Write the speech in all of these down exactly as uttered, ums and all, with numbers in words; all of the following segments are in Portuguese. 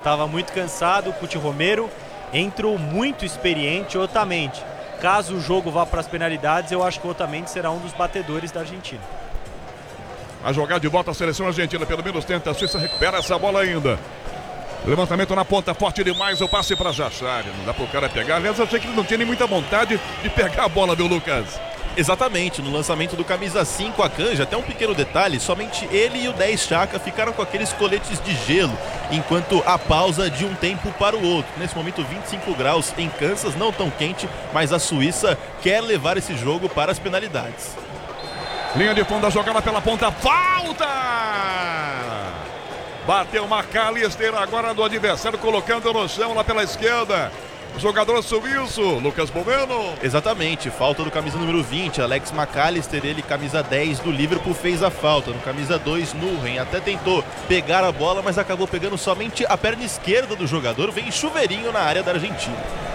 estava muito cansado. O Cuti Romero entrou muito experiente. Otamendi, caso o jogo vá para as penalidades, eu acho que o Otamendi será um dos batedores da Argentina. A jogar de volta a seleção argentina, pelo menos tenta. A Suíça recupera essa bola ainda. Levantamento na ponta, forte demais. O passe para Jachari. Não dá para o cara pegar. Aliás, eu achei que ele não tinha nem muita vontade de pegar a bola, viu, Lucas? Exatamente, no lançamento do camisa cinco, Akanji, até um pequeno detalhe, somente ele e o dez Xhaka ficaram com aqueles coletes de gelo, enquanto a pausa de um tempo para o outro. Nesse momento, vinte e cinco graus em Kansas, não tão quente, mas a Suíça quer levar esse jogo para as penalidades. Linha de fundo, a jogada pela ponta, falta! Bateu o McAllister agora do adversário, colocando no chão lá pela esquerda. Jogador suíço, Lucas Boveno. Exatamente, falta do camisa número vinte, Alex McAllister, ele camisa dez do Liverpool fez a falta. No camisa dois, Nurren, até tentou pegar a bola, mas acabou pegando somente a perna esquerda do jogador. Vem chuveirinho na área da Argentina.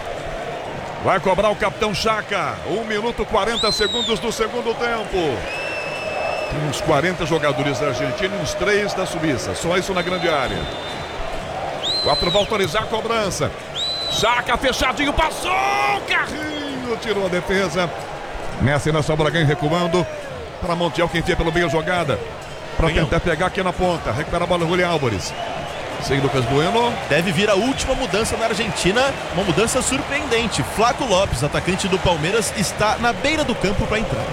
Vai cobrar o capitão Xhaka, um minuto e quarenta segundos do segundo tempo. Tem uns quarenta jogadores da Argentina e uns três da Suíça, só isso na grande área. Quatro vai autorizar a cobrança. Xhaka fechadinho, passou, carrinho, tirou a defesa. Messi na sobra, ganha recuando para Montiel, quem tinha pelo meio jogada para tentar pegar aqui na ponta. Recupera a bola, Julián Álvares. Sem Lucas Bueno. Deve vir a última mudança na Argentina, uma mudança surpreendente. Flaco Lopes, atacante do Palmeiras, está na beira do campo para entrar.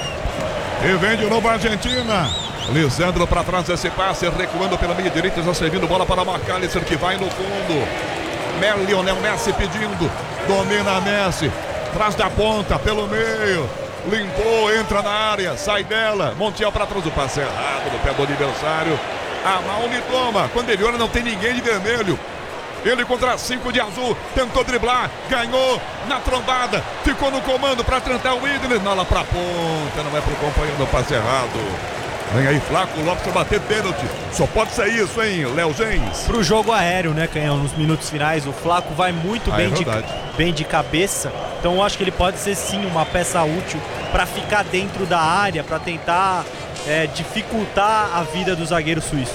E vem de novo a Argentina. Lisandro para trás desse passe, recuando pela meia direita, já servindo bola para McAllister, que vai no fundo. Lionel Messi pedindo, domina Messi, traz da ponta, pelo meio, limpou, entra na área, sai dela, Montiel para trás, o passe errado no pé do adversário, a Mauni toma, quando ele olha não tem ninguém de vermelho, ele contra cinco de azul, tentou driblar, ganhou na trombada, ficou no comando para tentar o Idris, não lá para ponta, não é para o companheiro, no passe errado. Vem aí, Flaco Lopes para bater pênalti. Só pode ser isso, hein, Léo Gens? Pro jogo aéreo, né, Canhão? Nos minutos finais, o Flaco vai muito ah, bem, é de, bem de cabeça. Então eu acho que ele pode ser sim uma peça útil para ficar dentro da área, para tentar é, dificultar a vida dos zagueiros suíços.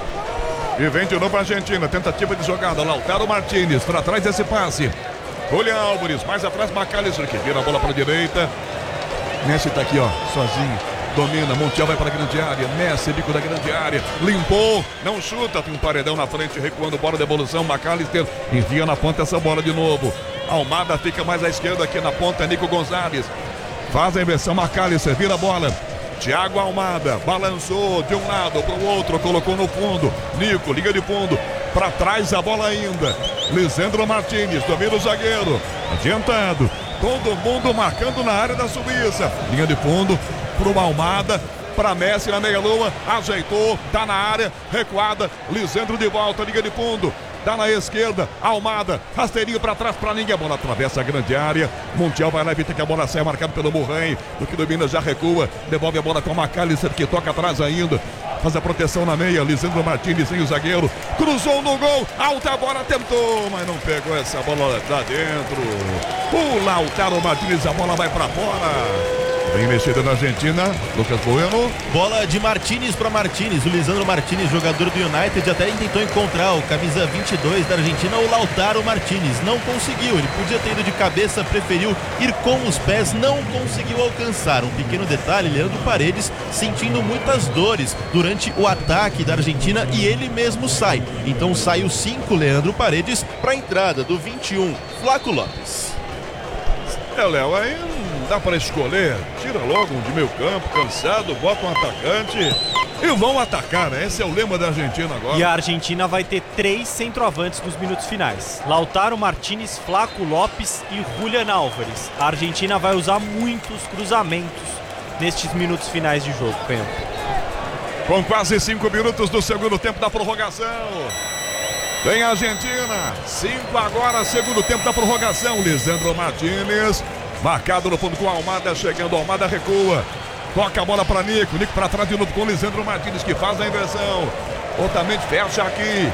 E vem de novo a Argentina, tentativa de jogada. Lautaro Martínez para trás desse passe. Julián Álvares, mais atrás, McAllister, que vira a bola para a direita. Messi tá aqui, ó, sozinho. Domina, Montiel vai para a grande área, Messi, bico da grande área, limpou, não chuta, tem um paredão na frente, recuando, bola de evolução, McAllister envia na ponta essa bola de novo, Almada fica mais à esquerda aqui na ponta, Nico Gonzalez, faz a inversão, McAllister, vira a bola, Thiago Almada, balançou de um lado para o outro, colocou no fundo, Nico, liga de fundo, para trás a bola ainda, Lisandro Martínez, domina o zagueiro, adiantado, todo mundo marcando na área da Suíça, linha de fundo, pro Almada, para Messi na meia-lua, ajeitou, tá na área, recuada, Lisandro de volta, liga de fundo, dá na esquerda, Almada, rasteirinho para trás para ninguém, a bola atravessa a grande área, Montiel vai lá, evita que a bola saia, marcado pelo Murren, do que domina já recua, devolve a bola com o McAllister, que toca atrás ainda, faz a proteção na meia, Lisandro Martínez sem o zagueiro, cruzou no gol, alta bola, tentou, mas não pegou essa bola lá dentro, o Lautaro Martínez, a bola vai para fora. Bem mexida na Argentina, Lucas Bueno. Bola de Martínez para Martínez. O Lisandro Martínez, jogador do United, até tentou encontrar o camisa vinte e dois da Argentina, o Lautaro Martínez. Não conseguiu, ele podia ter ido de cabeça, preferiu ir com os pés, não conseguiu alcançar. Um pequeno detalhe, Leandro Paredes sentindo muitas dores durante o ataque da Argentina e ele mesmo sai. Então sai o cinco, Leandro Paredes, para a entrada do vinte e um, Flaco Lopes. É, Léo, aí não dá para escolher. Tira logo um de meio campo, cansado, bota um atacante e vão atacar, né? Esse é o lema da Argentina agora. E a Argentina vai ter três centroavantes nos minutos finais. Lautaro Martínez, Flaco Lopes e Julián Álvares. A Argentina vai usar muitos cruzamentos nestes minutos finais de jogo, Canhão. Com quase cinco minutos do segundo tempo da prorrogação. Vem a Argentina, cinco agora, segundo tempo da prorrogação. Lisandro Martínez, marcado no fundo com a Almada, chegando, Almada recua. Toca a bola para Nico, Nico para trás de novo com Lisandro Martínez, que faz a inversão. Otamendi fecha aqui.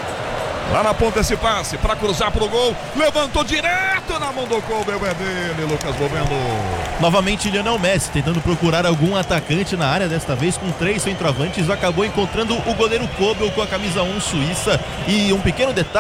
Lá na ponta esse passe, para cruzar pro gol. Levantou direto na mão do Kobe, é dele, Lucas Boveno. Novamente Lionel Messi tentando procurar algum atacante na área, desta vez com três centroavantes, acabou encontrando o goleiro Kobe com a camisa um suíça. E um pequeno detalhe,